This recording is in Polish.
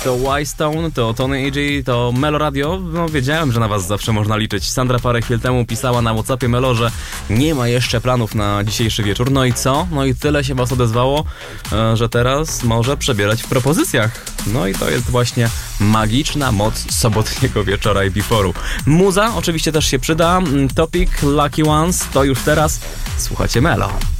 to Y-Stone, to Tony AG, to Melo Radio. No wiedziałem, że na was zawsze można liczyć. Sandra parę chwil temu pisała na WhatsAppie Melo, że nie ma jeszcze planów na dzisiejszy wieczór. No i co? No i tyle się was odezwało, że teraz może przebierać w propozycjach. No i to jest właśnie magiczna moc sobotniego wieczora i before'u. Muza oczywiście też się przyda. Topic, Lucky Ones, to już teraz słuchacie Melo.